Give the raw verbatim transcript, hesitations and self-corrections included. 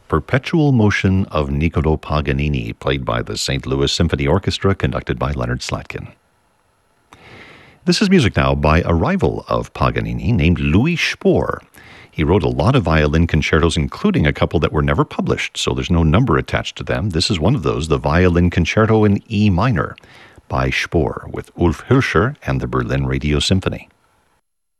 Perpetual Motion of Niccolò Paganini, played by the Saint Louis Symphony Orchestra, conducted by Leonard Slatkin. This is music now by a rival of Paganini named Louis Spohr. He wrote a lot of violin concertos, including a couple that were never published, so there's no number attached to them. This is one of those, the Violin Concerto in E minor by Spohr with Ulf Hilscher and the Berlin Radio Symphony.